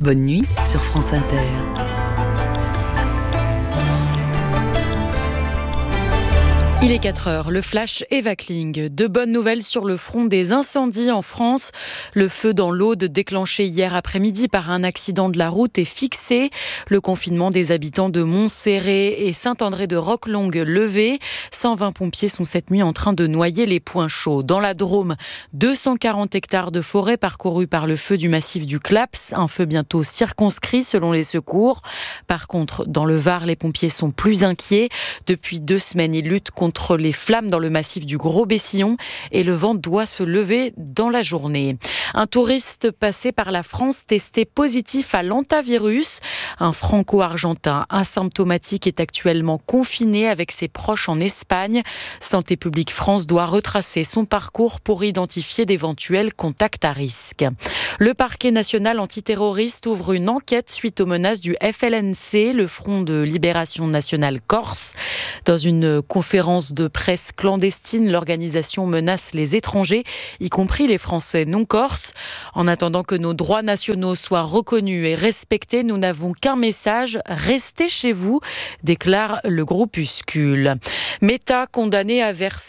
Bonne nuit sur France Inter. Il est 4h, le flash Eva Kling. De bonnes nouvelles sur le front des incendies en France. Le feu dans l'Aude déclenché hier après-midi par un accident de la route est fixé. Le confinement des habitants de Montserrat et Saint-André de Roquelongue levé. 120 pompiers sont cette nuit en train de noyer les points chauds. Dans la Drôme, 240 hectares de forêt parcourus par le feu du massif du Claps. Un feu bientôt circonscrit selon les secours. Par contre, dans le Var, les pompiers sont plus inquiets. Depuis 2 semaines, ils luttent contre les flammes dans le massif du Gros-Bessillon et le vent doit se lever dans la journée. Un touriste passé par la France testé positif à l'hantavirus. Un franco-argentin asymptomatique est actuellement confiné avec ses proches en Espagne. Santé publique France doit retracer son parcours pour identifier d'éventuels contacts à risque. Le parquet national antiterroriste ouvre une enquête suite aux menaces du FLNC, le Front de Libération Nationale Corse. Dans une conférence de presse clandestine, l'organisation menace les étrangers, y compris les Français non corses. En attendant que nos droits nationaux soient reconnus et respectés, nous n'avons qu'un message: restez chez vous, déclare le groupuscule. Meta condamné à verser